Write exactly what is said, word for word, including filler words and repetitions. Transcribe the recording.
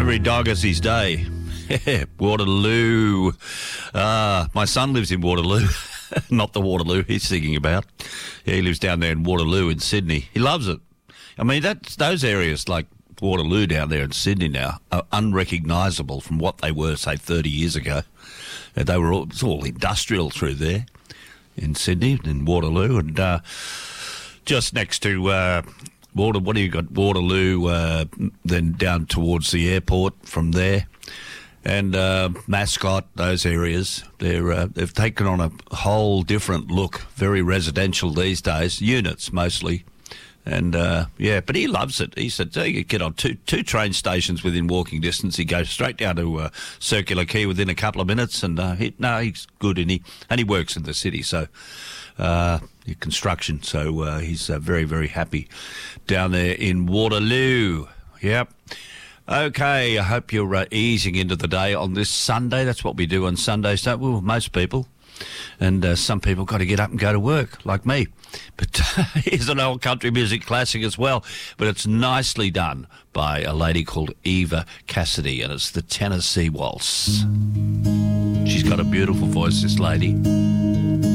Henry Douglas's day. Waterloo. Uh, my son lives in Waterloo. Not the Waterloo he's thinking about. Yeah, he lives down there in Waterloo in Sydney. He loves it. I mean, that's those areas like Waterloo down there in Sydney now are unrecognisable from what they were, say, thirty years ago. They were all, it's all industrial through there in Sydney, in Waterloo, and uh, just next to uh, Water. What do you got? Waterloo, uh, then down towards the airport from there. And uh, Mascot, those areas, they're, uh, they've taken on a whole different look, very residential these days, units mostly. And, uh, yeah, but he loves it. He said, so you get on two two train stations within walking distance. He goes straight down to uh, Circular Quay within a couple of minutes. And, uh, he, no, he's good. And he, and he works in the city, so uh, construction. So uh, he's uh, very, very happy down there in Waterloo. Yep. Okay, I hope you're uh, easing into the day on this Sunday. That's what we do on Sundays, don't we? Well, most people. And uh, some people got to get up and go to work, like me. But here's an old country music classic as well. But it's nicely done by a lady called Eva Cassidy, and it's the Tennessee Waltz. She's got a beautiful voice, this lady.